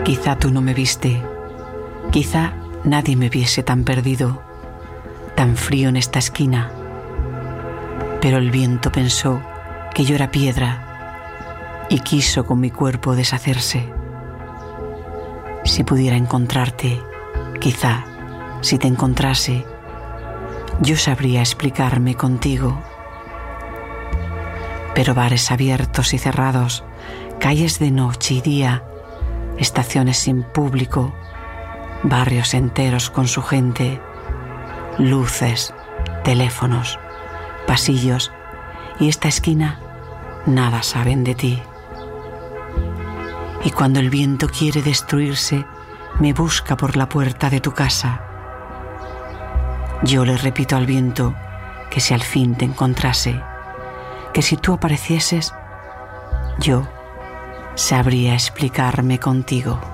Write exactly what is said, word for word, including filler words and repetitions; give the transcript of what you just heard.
Quizá tú no me viste, quizá nadie me viese tan perdido, tan frío en esta esquina. Pero el viento pensó que yo era piedra y quiso con mi cuerpo deshacerse. Si pudiera encontrarte, quizá, si te encontrase, yo sabría explicarme contigo. Pero bares abiertos y cerrados, calles de noche y día, estaciones sin público, barrios enteros con su gente, luces, teléfonos, pasillos y esta esquina, nada saben de ti. Y cuando el viento quiere destruirse, me busca por la puerta de tu casa. Yo le repito al viento que si al fin te encontrase, que si tú aparecieses, yo sabría explicarme contigo.